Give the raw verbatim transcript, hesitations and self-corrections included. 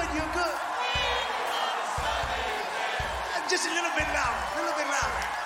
You're good. Just a little bit louder, a little bit louder.